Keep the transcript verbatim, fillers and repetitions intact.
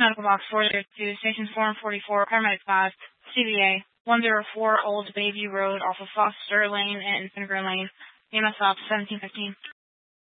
Medical Box four zero two, Station four and forty-four, Paramedic five, C B A, one zero four Old Bayview Road off of Foster Lane and Vinegar Lane, E M S Op seventeen fifteen.